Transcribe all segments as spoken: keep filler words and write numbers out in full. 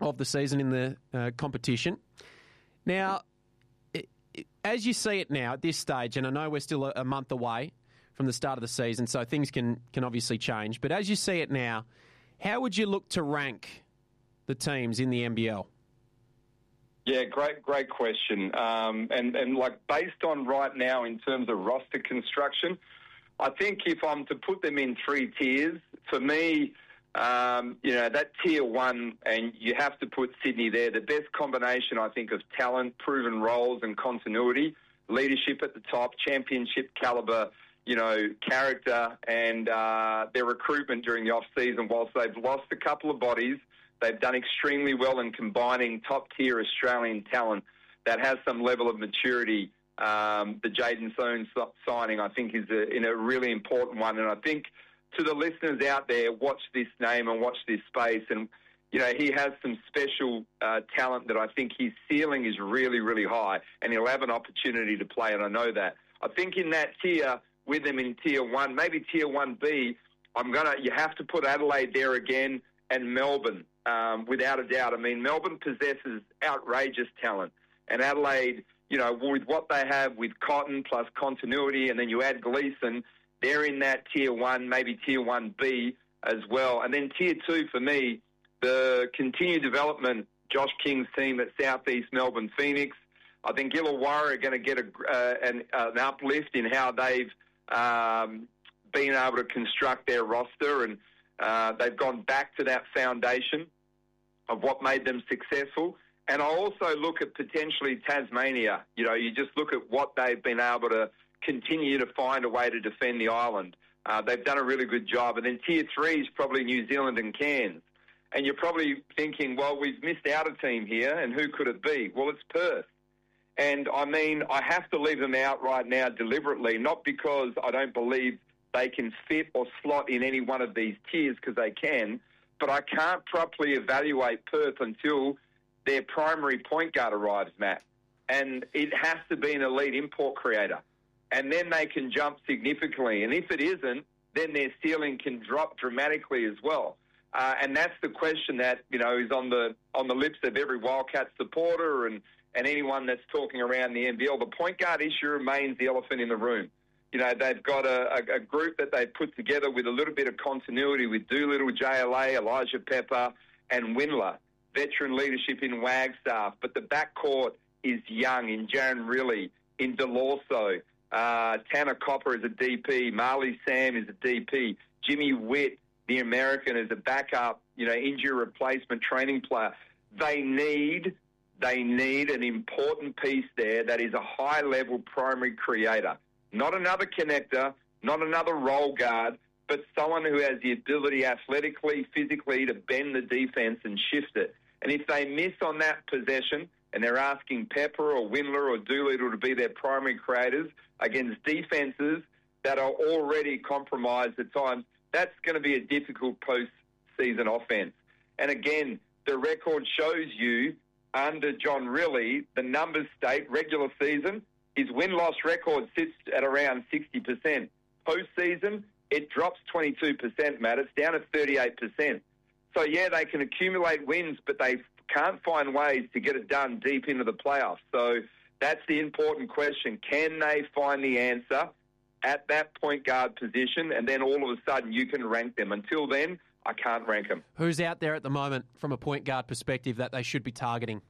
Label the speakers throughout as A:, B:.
A: of the season in the uh, competition. Now, it, it, as you see it now at this stage, and I know we're still a, a month away from the start of the season, so things can, can obviously change, but as you see it now, how would you look to rank the teams in the N B L?
B: Yeah, great, great question. Um, and, and like based on right now in terms of roster construction, I think if I'm to put them in three tiers, for me, um, you know, that tier one, and you have to put Sydney there, the best combination, I think, of talent, proven roles and continuity, leadership at the top, championship caliber, you know, character, and uh, their recruitment during the off-season. Whilst they've lost a couple of bodies, they've done extremely well in combining top-tier Australian talent that has some level of maturity. Um, the Jaden Sohn signing, I think, is a, in a really important one. And I think to the listeners out there, watch this name and watch this space. And, you know, he has some special uh, talent that I think his ceiling is really, really high. And he'll have an opportunity to play, and I know that. I think in that tier, with them in tier one, maybe tier one B, I'm gonna. You have to put Adelaide there again, and Melbourne, um, without a doubt. I mean, Melbourne possesses outrageous talent, and Adelaide, you know, with what they have with Cotton plus continuity, and then you add Gleeson, they're in that tier one, maybe tier one B as well. And then tier two for me, the continued development, Josh King's team at Southeast Melbourne Phoenix. I think Illawarra are going to get a, uh, an, uh, an uplift in how they've Um, being able to construct their roster, and uh, they've gone back to that foundation of what made them successful. And I also look at potentially Tasmania. You know, you just look at what they've been able to continue to find a way to defend the island. Uh, they've done a really good job. And then tier three is probably New Zealand and Cairns. And you're probably thinking, well, we've missed out a team here, and who could it be? Well, it's Perth. And, I mean, I have to leave them out right now deliberately, not because I don't believe they can fit or slot in any one of these tiers, because they can, but I can't properly evaluate Perth until their primary point guard arrives, Matt. And it has to be an elite import creator. And then they can jump significantly. And if it isn't, then their ceiling can drop dramatically as well. Uh, and that's the question that, you know, is on the on the lips of every Wildcat supporter and and anyone that's talking around the N B L. The point guard issue remains the elephant in the room. You know, they've got a, a, a group that they've put together with a little bit of continuity with Doolittle, J L A, Elijah Pepper, and Windler, veteran leadership in Wagstaff. But the backcourt is young in Jaron Riley, in DeLorso. Uh, Tanner Copper is a D P. Marley Sam is a D P. Jimmy Witt, the American, is a backup, you know, injury replacement training player. They need... They need an important piece there that is a high-level primary creator. Not another connector, not another role guard, but someone who has the ability athletically, physically to bend the defense and shift it. And if they miss on that possession and they're asking Pepper or Windler or Doolittle to be their primary creators against defenses that are already compromised at times, that's going to be a difficult post-season offense. And again, the record shows you under John Riley, the numbers state regular season, his win-loss record sits at around sixty percent. Postseason, it drops twenty-two percent, Matt. It's down to thirty-eight percent. So, yeah, they can accumulate wins, but they can't find ways to get it done deep into the playoffs. So that's the important question. Can they find the answer at that point guard position? And then all of a sudden you can rank them. Until then, I can't rank them.
A: Who's out there at the moment from a point guard perspective that they should be targeting?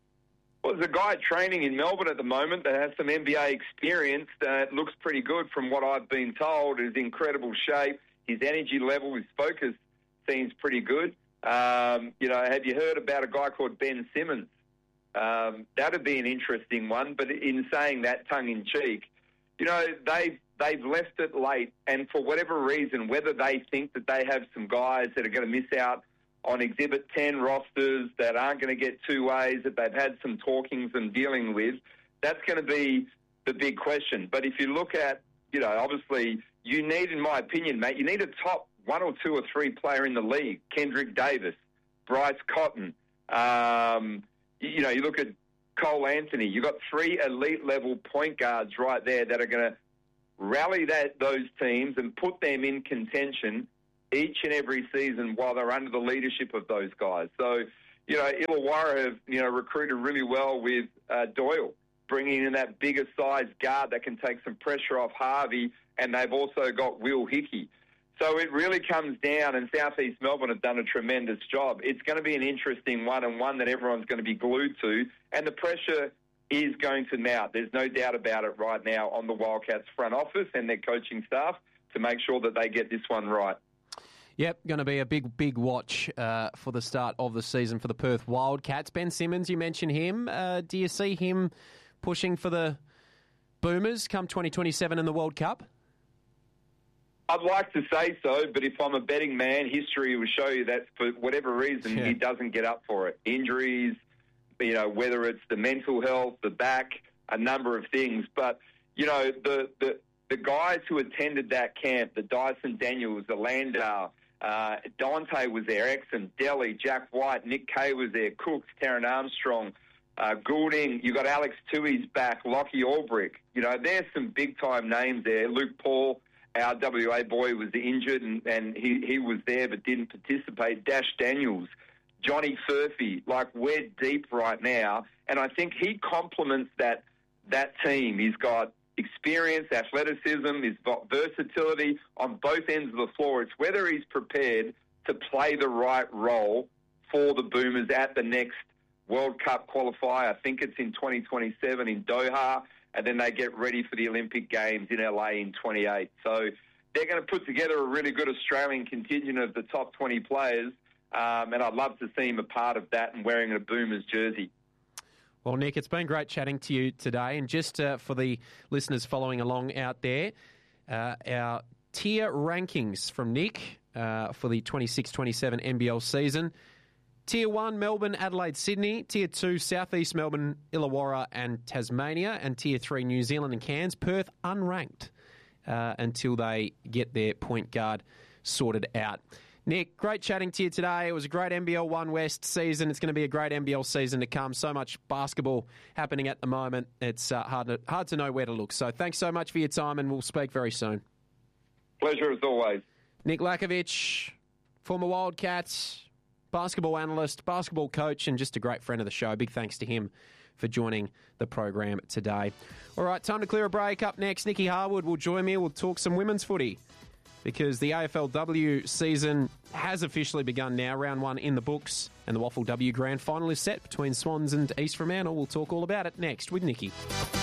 B: Well, there's a guy training in Melbourne at the moment that has some N B A experience that looks pretty good from what I've been told. Is in incredible shape. His energy level, his focus seems pretty good. Um, you know, have you heard about a guy called Ben Simmons? Um, that would be an interesting one. But in saying that, tongue-in-cheek, you know, they've They've left it late, and for whatever reason, whether they think that they have some guys that are going to miss out on Exhibit ten rosters that aren't going to get two ways, that they've had some talkings and dealing with, that's going to be the big question. But if you look at, you know, obviously you need, in my opinion, mate, you need a top one or two or three player in the league. Kendrick Davis, Bryce Cotton. Um, you know, you look at Cole Anthony. You've got three elite-level point guards right there that are going to rally that those teams and put them in contention each and every season while they're under the leadership of those guys. So, you know, Illawarra have, you know, recruited really well with uh, Doyle, bringing in that bigger size guard that can take some pressure off Harvey, and they've also got Will Hickey. So it really comes down, and South East Melbourne have done a tremendous job. It's going to be an interesting one, and one that everyone's going to be glued to, and the pressure is going to mount. There's no doubt about it right now on the Wildcats front office and their coaching staff to make sure that they get this one right.
A: Yep, going to be a big, big watch uh, for the start of the season for the Perth Wildcats. Ben Simmons, you mentioned him. Uh, do you see him pushing for the Boomers come twenty twenty-seven in the World Cup?
B: I'd like to say so, but if I'm a betting man, history will show you that for whatever reason, yeah. he doesn't get up for it. Injuries, you know, whether it's the mental health, the back, a number of things. But, you know, the the, the guys who attended that camp, the Dyson Daniels, the Landau, uh, Dante was there, Exum, Delhi, Jack White, Nick Kay was there, Cooks, Taron Armstrong, uh, Goulding, you got Alex Tui's back, Lockie Albrick. You know, there's some big-time names there. Luke Paul, our W A boy, was injured and, and he, he was there but didn't participate. Dash Daniels, Johnny Furphy, like we're deep right now. And I think he complements that that team. He's got experience, athleticism, he's got versatility on both ends of the floor. It's whether he's prepared to play the right role for the Boomers at the next World Cup qualifier. I think it's in twenty twenty-seven in Doha. And then they get ready for the Olympic Games in L A in twenty-eight. So they're going to put together a really good Australian contingent of the top twenty players, um, and I'd love to see him a part of that and wearing a Boomers jersey.
A: Well, Nick, it's been great chatting to you today. And just uh, for the listeners following along out there, uh, our tier rankings from Nick uh, for the twenty-six twenty-seven N B L season. Tier one, Melbourne, Adelaide, Sydney. Tier two, South East Melbourne, Illawarra and Tasmania. And Tier three, New Zealand and Cairns. Perth unranked uh, until they get their point guard sorted out. Nick, great chatting to you today. It was a great N B L One West season. It's going to be a great N B L season to come. So much basketball happening at the moment. It's uh, hard to, hard to know where to look. So thanks so much for your time, and we'll speak very soon.
B: Pleasure as always.
A: Nick Lakovic, former Wildcats, basketball analyst, basketball coach, and just a great friend of the show. Big thanks to him for joining the program today. All right, time to clear a break. Up next, Nikki Harwood will join me. We'll talk some women's footy because the A F L W season has officially begun now. Round one in the books, and the Waffle W Grand Final is set between Swans and East Fremantle. We'll talk all about it next with Nikki.